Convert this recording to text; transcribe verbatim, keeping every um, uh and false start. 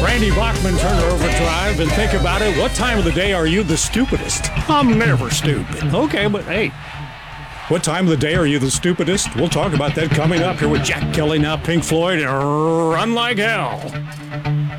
Randy Bachman, Turner Overdrive, and think about it. What time of the day are you the stupidest? I'm never stupid. Okay, but hey, what time of the day are you the stupidest? We'll talk about that coming up here with Jack Kelly, now Pink Floyd, and Run Like Hell.